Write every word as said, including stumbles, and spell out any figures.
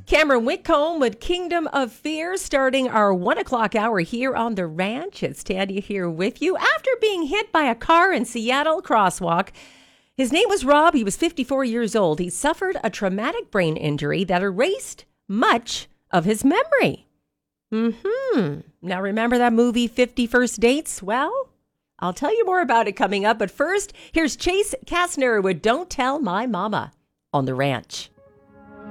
Cameron Whitcomb with Kingdom of Fear, starting our one o'clock hour here on the ranch. It's Tanya here with you. After being hit by a car in Seattle crosswalk, his name was Rob. He was fifty-four years old. He suffered a traumatic brain injury that erased much of his memory. Mm-hmm. Now remember that movie fifty First Dates? Well, I'll tell you more about it coming up. But first, here's Chase Kastner with Don't Tell My Mama on the ranch.